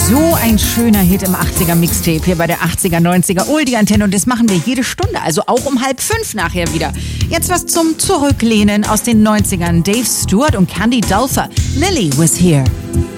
So ein schöner Hit im 80er Mixtape hier bei der 80er, 90er Oldie-Antenne und das machen wir jede Stunde, also auch um 4:30 nachher wieder. Jetzt was zum Zurücklehnen aus den 90ern. Dave Stewart und Candy Dulfer. Lily was here.